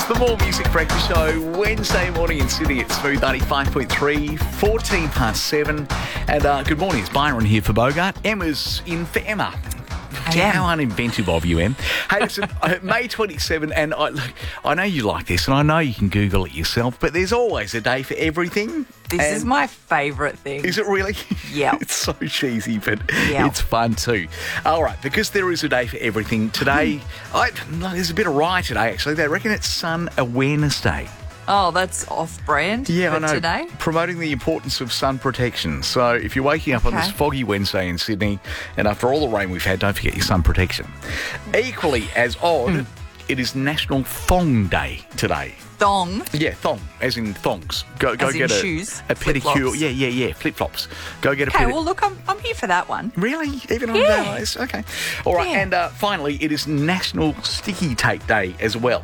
It's the More Music Breakfast Show, Wednesday morning in Sydney. It's Smooth 95.3, 14 past 7. And good morning, it's Byron here for Bogart. Emma's in for Emma. How uninventive of you, Em. Hey, listen, May 27, and I know you like this, and I know you can Google it yourself, but there's always a day for everything. This is my favourite thing. Is it really? Yeah. It's so cheesy, but it's fun too. All right, because there is a day for everything, today, there's a bit of riot today, actually. They reckon it's Sun Awareness Day. Oh, that's off-brand I know. today. Promoting the importance of sun protection. So if you're waking up on this foggy Wednesday in Sydney, and after all the rain we've had, don't forget your sun protection. Equally as odd, it is National Thong Day today. Thong? Yeah, thong, as in thongs. Go get shoes, a pedicure. Yeah, flip-flops. Go get a pedicure. Okay, well, look, I'm here for that one. Really? Even on days? Okay. All right, and finally, it is National Sticky Tape Day as well.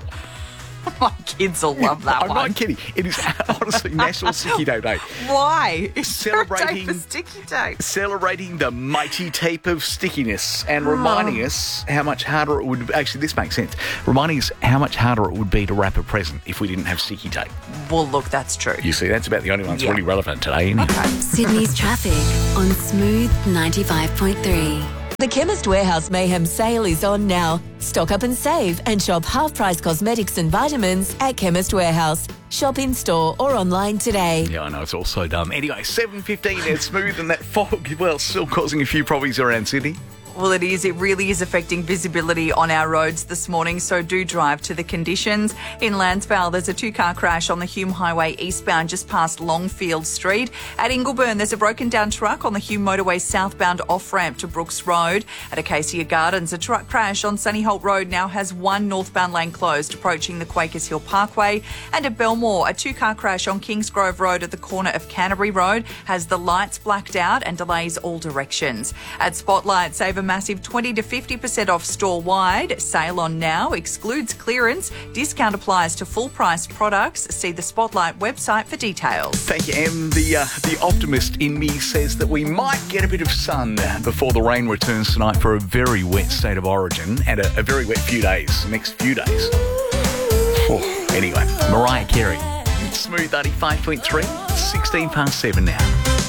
My kids will love that one. I'm not kidding. It is honestly National Sticky Tape Day. Why? Celebrating for sticky tape. Celebrating the mighty tape of stickiness and reminding us how much harder it would... Actually, this makes sense. Reminding us how much harder it would be to wrap a present if we didn't have sticky tape. Well, look, that's true. You see, that's about the only one that's really relevant today, isn't it? Okay. Sydney's traffic on Smooth 95.3. The Chemist Warehouse Mayhem sale is on now. Stock up and save and shop half-price cosmetics and vitamins at Chemist Warehouse. Shop in-store or online today. Yeah, I know, it's all so dumb. Anyway, 7:15, it's smooth and that fog, well, still causing a few problems around Sydney. Well, it is. It really is affecting visibility on our roads this morning, so do drive to the conditions. In Landsvale, there's a two-car crash on the Hume Highway eastbound just past Longfield Street. At Ingleburn, there's a broken-down truck on the Hume Motorway southbound off-ramp to Brooks Road. At Acacia Gardens, a truck crash on Sunny Holt Road now has one northbound lane closed, approaching the Quakers Hill Parkway. And at Belmore, a two-car crash on Kingsgrove Road at the corner of Canterbury Road has the lights blacked out and delays all directions. At Spotlight, save a massive 20 to 50% off store-wide. Sale on now, excludes clearance. Discount applies to full-price products. See the Spotlight website for details. Thank you, Em. The optimist in me says that we might get a bit of sun before the rain returns tonight for a very wet state of origin and a very wet next few days. Anyway, Mariah Carey. It's Smooth 95.3, 16 past 7 now.